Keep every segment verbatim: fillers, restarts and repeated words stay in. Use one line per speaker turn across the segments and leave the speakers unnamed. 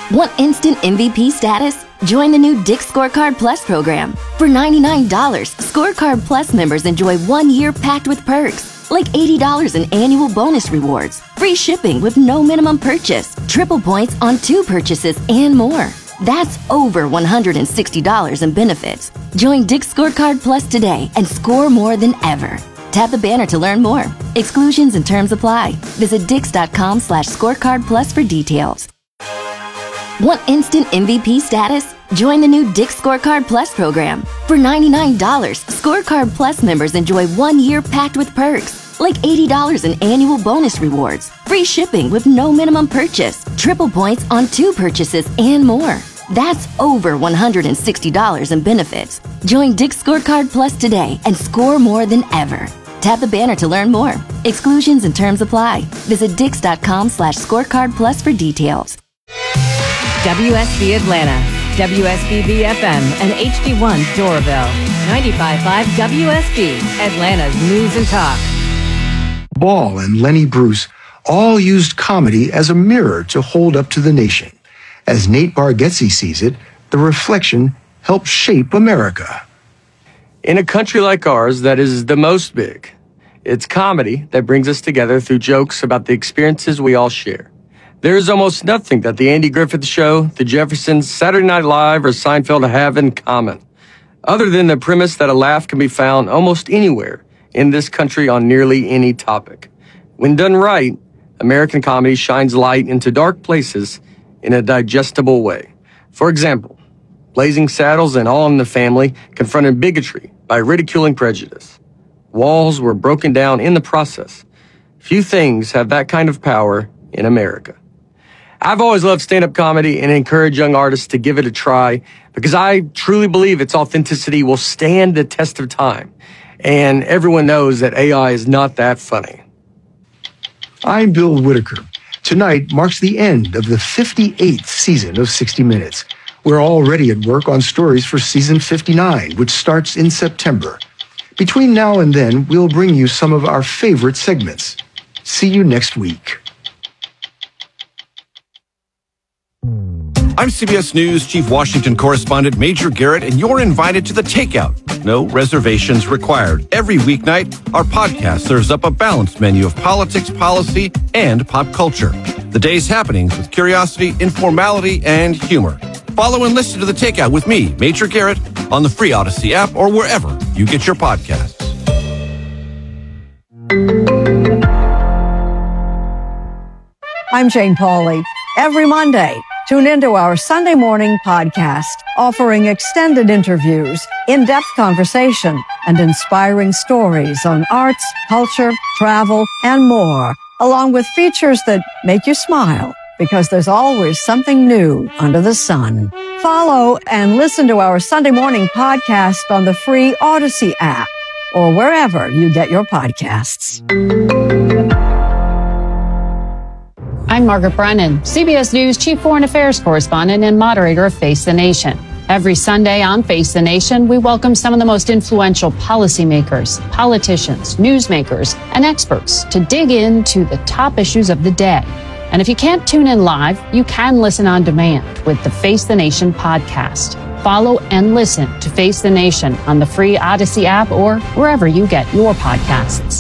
Want instant M V P status? Join the new Dick's Scorecard Plus program. For ninety-nine dollars, Scorecard Plus members enjoy one year packed with perks, like eighty dollars in annual bonus rewards, free shipping with no minimum purchase, triple points on two purchases, and more. That's over one hundred sixty dollars in benefits. Join Dick's Scorecard Plus today and score more than ever. Tap the banner to learn more. Exclusions and terms apply. Visit dix.com slash scorecard plus for details. Want instant M V P status? Join the new Dick's Scorecard Plus program. For ninety-nine dollars, Scorecard Plus members enjoy one year packed with perks, like eighty dollars in annual bonus rewards, free shipping with no minimum purchase, triple points on two purchases, and more. That's over one hundred sixty dollars in benefits. Join Dick's Scorecard Plus today and score more than ever. Tap the banner to learn more. Exclusions and terms apply. Visit dix.com slash scorecard plus for details.
W S B Atlanta, W S B B F M, and H D one Doraville. ninety-five point five W S B, Atlanta's News and Talk.
Ball and Lenny Bruce all used comedy as a mirror to hold up to the nation. As Nate Bargatze sees it, the reflection helped shape America.
In a country like ours that is the most big, it's comedy that brings us together through jokes about the experiences we all share. There is almost nothing that the Andy Griffith Show, The Jeffersons, Saturday Night Live, or Seinfeld have in common, other than the premise that a laugh can be found almost anywhere in this country on nearly any topic. When done right, American comedy shines light into dark places in a digestible way. For example, Blazing Saddles and All in the Family confronted bigotry by ridiculing prejudice. Walls were broken down in the process. Few things have that kind of power in America. I've always loved stand-up comedy and encourage young artists to give it a try because I truly believe its authenticity will stand the test of time. And everyone knows that A I is not that funny.
I'm Bill Whitaker. Tonight marks the end of the fifty-eighth season of sixty minutes. We're already at work on stories for season fifty-nine, which starts in September. Between now and then, we'll bring you some of our favorite segments. See you next week.
I'm C B S News Chief Washington Correspondent Major Garrett, and you're invited to The Takeout. No reservations required. Every weeknight, our podcast serves up a balanced menu of politics, policy, and pop culture. The day's happenings with curiosity, informality, and humor. Follow and listen to The Takeout with me, Major Garrett, on the free Odyssey app or wherever you get your podcasts.
I'm Jane Pauley. Every Monday, tune into our Sunday morning podcast, offering extended interviews, in-depth conversation, and inspiring stories on arts, culture, travel, and more, along with features that make you smile, because there's always something new under the sun. Follow and listen to our Sunday morning podcast on the free Odyssey app or wherever you get your podcasts.
I'm Margaret Brennan, C B S News Chief Foreign Affairs Correspondent and moderator of Face the Nation. Every Sunday on Face the Nation, we welcome some of the most influential policymakers, politicians, newsmakers, and experts to dig into the top issues of the day. And if you can't tune in live, you can listen on demand with the Face the Nation podcast. Follow and listen to Face the Nation on the free Odyssey app or wherever you get your podcasts.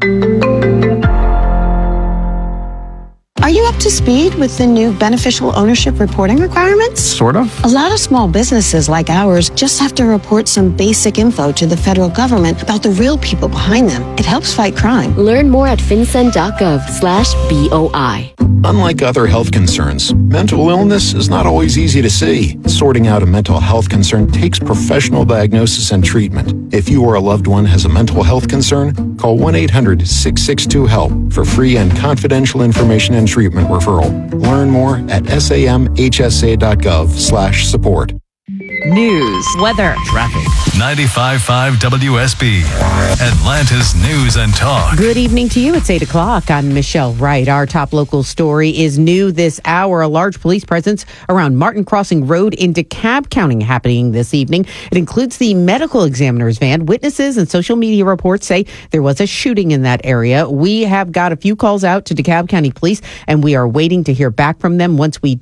Are you up to speed with the new beneficial ownership reporting requirements?
Sort of.
A lot of small businesses like ours just have to report some basic info to the federal government about the real people behind them. It helps fight crime.
Learn more at fincen.gov slash BOI.
Unlike other health concerns, mental illness is not always easy to see. Sorting out a mental health concern takes professional diagnosis and treatment. If you or a loved one has a mental health concern, call one eight hundred six six two HELP for free and confidential information and treatment referral. Learn more at samhsa.gov slash support.
News, weather,
traffic. ninety-five point five W S B, Atlanta's News and Talk.
Good evening to you. It's eight o'clock. I'm Michelle Wright. Our top local story is new this hour. A large police presence around Martin Crossing Road in DeKalb County happening this evening. It includes the medical examiner's van. Witnesses and social media reports say there was a shooting in that area. We have got a few calls out to DeKalb County Police, and we are waiting to hear back from them. Once we